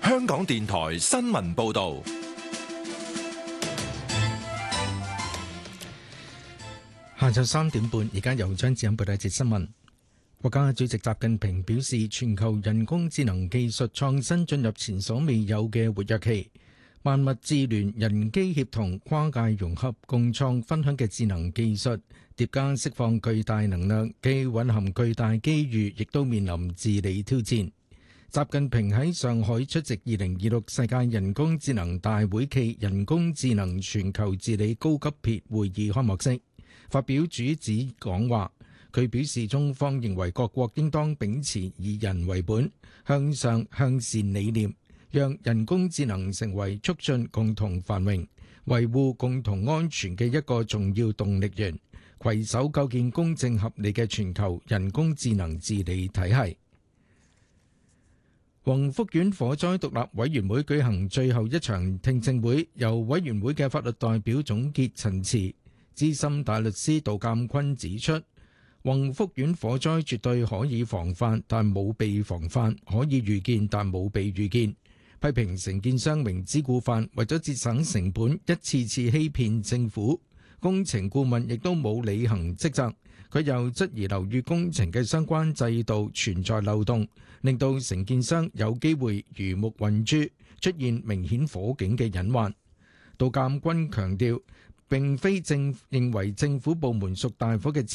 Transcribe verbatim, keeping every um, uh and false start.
香港電台新聞報道。 下晝三點半，而家由張子欣報道一節新聞。國家主席習近平表示，全球人工智能技術創新進入前所未有嘅活躍期，萬物智聯、人機協同、跨界融合、共創分享嘅智能技術，疊加釋放巨大能量，既蘊含巨大機遇，亦都面臨治理挑戰。習近平喺上海出席二零二六世界人工智能大會暨人工智能全球治理高級別會議開幕式，發表主旨講話。佢表示，中方認為各國應當秉持以人為本、向上向善理念，讓人工智能成為促進共同繁榮、維護共同安全嘅一個重要動力源，攜手構建公正合理嘅全球人工智能治理體系。宏福苑火災獨立委員會舉行最後一場聽證會，由委員會嘅法律代表總結陳詞。資深大律師杜鑑坤指出，宏福苑火災絕對可以防範，但冇被防範；可以預見，但冇被預見。批評承建商明知故犯，為咗節省成本，一次次欺騙政府。工程顧問亦都冇履行職責。佢又質疑樓宇工程嘅相關制度存在漏洞，令到承建商有機會魚目混珠，出現明顯火警嘅隱患。杜鑑坤強調，並非政認為政府部門屬大火嘅